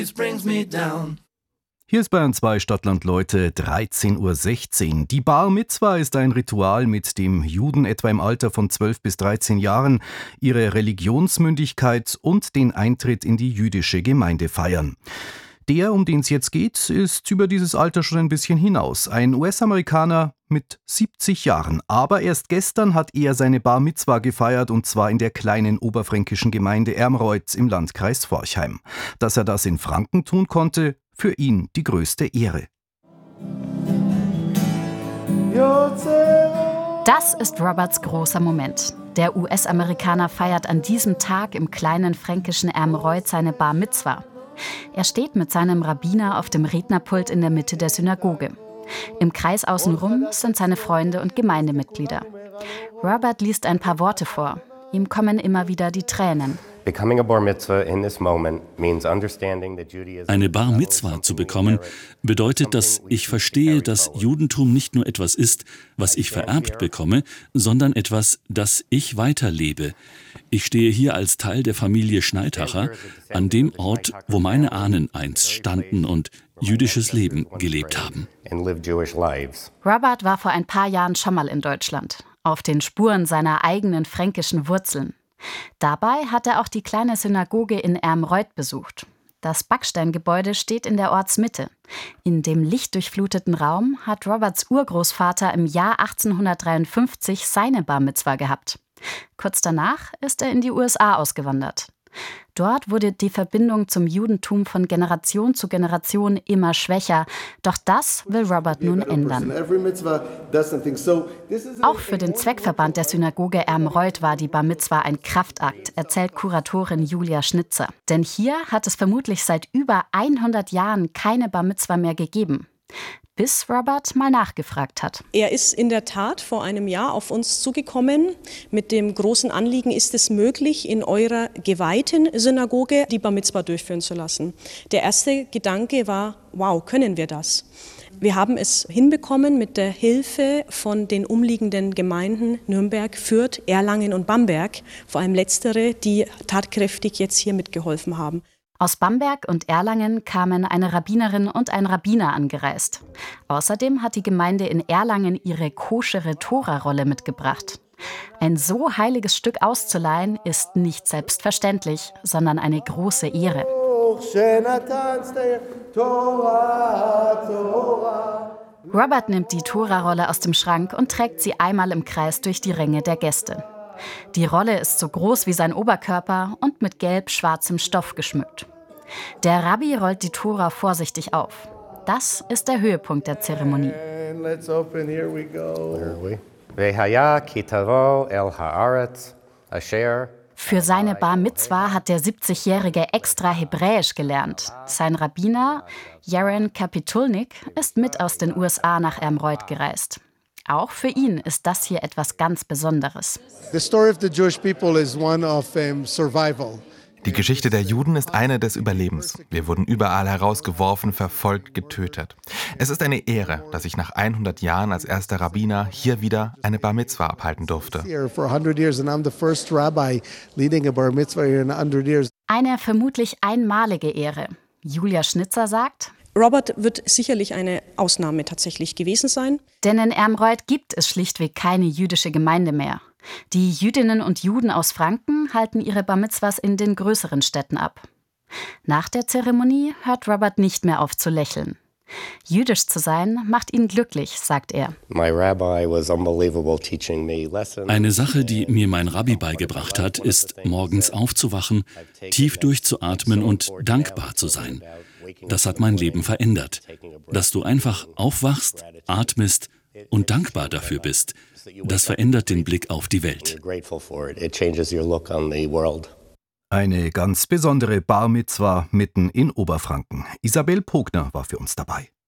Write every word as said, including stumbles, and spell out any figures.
Hier ist Bayern zwei Stadtland Leute, dreizehn Uhr sechzehn. Die Bar Mitzwa ist ein Ritual, mit dem Juden etwa im Alter von zwölf bis dreizehn Jahren ihre Religionsmündigkeit und den Eintritt in die jüdische Gemeinde feiern. Der, um den es jetzt geht, ist über dieses Alter schon ein bisschen hinaus. Ein U S-Amerikaner mit siebzig Jahren. Aber erst gestern hat er seine Bar Mitzwa gefeiert, und zwar in der kleinen oberfränkischen Gemeinde Ermreuth im Landkreis Forchheim. Dass er das in Franken tun konnte, für ihn die größte Ehre. Das ist Roberts großer Moment. Der U S-Amerikaner feiert an diesem Tag im kleinen fränkischen Ermreuth seine Bar Mitzwa. Er steht mit seinem Rabbiner auf dem Rednerpult in der Mitte der Synagoge. Im Kreis außenrum sind seine Freunde und Gemeindemitglieder. Robert liest ein paar Worte vor. Ihm kommen immer wieder die Tränen. Eine Bar Mitzwa zu bekommen, bedeutet, dass ich verstehe, dass Judentum nicht nur etwas ist, was ich vererbt bekomme, sondern etwas, das ich weiterlebe. Ich stehe hier als Teil der Familie Schneidhacher, an dem Ort, wo meine Ahnen einst standen und jüdisches Leben gelebt haben. Robert war vor ein paar Jahren schon mal in Deutschland, auf den Spuren seiner eigenen fränkischen Wurzeln. Dabei hat er auch die kleine Synagoge in Ermreuth besucht. Das Backsteingebäude steht in der Ortsmitte. In dem lichtdurchfluteten Raum hat Roberts Urgroßvater im Jahr achtzehnhundertdreiundfünfzig seine Bar Mitzwa gehabt. Kurz danach ist er in die U S A ausgewandert. Dort wurde die Verbindung zum Judentum von Generation zu Generation immer schwächer. Doch das will Robert nun ändern. Auch für den Zweckverband der Synagoge Ermreuth war die Bar Mitzwa ein Kraftakt, erzählt Kuratorin Julia Schnitzer. Denn hier hat es vermutlich seit über hundert Jahren keine Bar Mitzwa mehr gegeben. Bis Robert mal nachgefragt hat. Er ist in der Tat vor einem Jahr auf uns zugekommen mit dem großen Anliegen, ist es möglich, in eurer geweihten Synagoge die Bar Mitzwa durchführen zu lassen. Der erste Gedanke war, wow, können wir das? Wir haben es hinbekommen mit der Hilfe von den umliegenden Gemeinden Nürnberg, Fürth, Erlangen und Bamberg, vor allem letztere, die tatkräftig jetzt hier mitgeholfen haben. Aus Bamberg und Erlangen kamen eine Rabbinerin und ein Rabbiner angereist. Außerdem hat die Gemeinde in Erlangen ihre koschere Tora-Rolle mitgebracht. Ein so heiliges Stück auszuleihen ist nicht selbstverständlich, sondern eine große Ehre. Robert nimmt die Tora-Rolle aus dem Schrank und trägt sie einmal im Kreis durch die Ränge der Gäste. Die Rolle ist so groß wie sein Oberkörper und mit gelb-schwarzem Stoff geschmückt. Der Rabbi rollt die Tora vorsichtig auf. Das ist der Höhepunkt der Zeremonie. Für seine Bar Mitzwa hat der siebzigjährige extra Hebräisch gelernt. Sein Rabbiner, Jaron Kapitulnik, ist mit aus den U S A nach Ermreuth gereist. Auch für ihn ist das hier etwas ganz Besonderes. Die Geschichte der Juden ist eine des Überlebens. Wir wurden überall herausgeworfen, verfolgt, getötet. Es ist eine Ehre, dass ich nach hundert Jahren als erster Rabbiner hier wieder eine Bar Mitzwa abhalten durfte. Eine vermutlich einmalige Ehre. Julia Schnitzer sagt: Robert wird sicherlich eine Ausnahme tatsächlich gewesen sein. Denn in Ermreuth gibt es schlichtweg keine jüdische Gemeinde mehr. Die Jüdinnen und Juden aus Franken halten ihre Bar Mitzwas in den größeren Städten ab. Nach der Zeremonie hört Robert nicht mehr auf zu lächeln. Jüdisch zu sein macht ihn glücklich, sagt er. Eine Sache, die mir mein Rabbi beigebracht hat, ist, morgens aufzuwachen, tief durchzuatmen und dankbar zu sein. Das hat mein Leben verändert. Dass du einfach aufwachst, atmest und dankbar dafür bist, das verändert den Blick auf die Welt. Eine ganz besondere Bar Mitzwa mitten in Oberfranken. Isabel Pogner war für uns dabei.